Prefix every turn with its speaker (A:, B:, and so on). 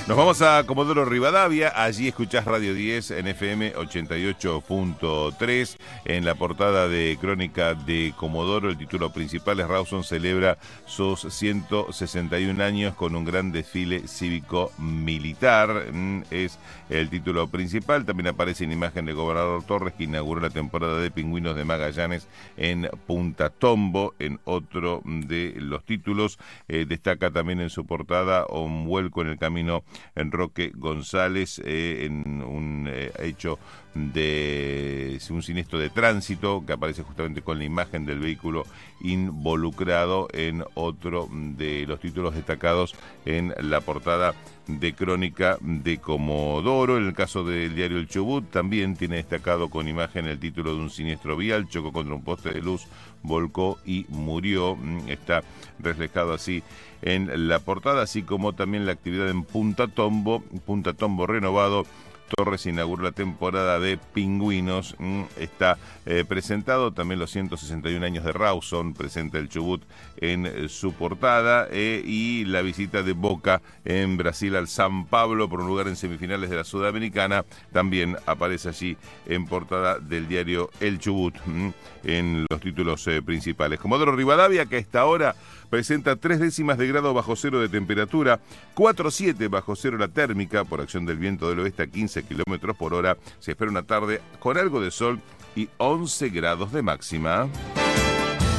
A: Nos vamos a Comodoro Rivadavia, allí escuchás Radio 10 en FM 88.3. En la portada de Crónica de Comodoro, el título principal es: Rawson celebra sus 161 años con un gran desfile cívico-militar. Es el título principal. También aparece en imagen del gobernador Torres, que inauguró la temporada de Pingüinos de Magallanes en Punta Tombo. En otro de los títulos, destaca también en su portada un vuelco en el camino en Roque González, en un hecho de un siniestro de tránsito que aparece justamente con la imagen del vehículo involucrado. En otro de los títulos destacados en la portada de Crónica de Comodoro. En el caso del diario El Chubut, también tiene destacado con imagen el título de un siniestro vial: chocó contra un poste de luz, volcó y murió. Está reflejado así en la portada, así como también la actividad en Punta Tombo renovado. Torres inauguró la temporada de Pingüinos. Está presentado también los 161 años de Rawson, presenta el Chubut en su portada, y la visita de Boca en Brasil al San Pablo por un lugar en semifinales de la Sudamericana también aparece allí en portada del diario El Chubut, en los títulos principales. Comodoro Rivadavia, que a esta hora presenta 3 décimas de grado bajo cero de temperatura, 4,7 bajo cero la térmica por acción del viento del oeste a 15 kilómetros por hora. Se espera una tarde con algo de sol y 11 grados de máxima.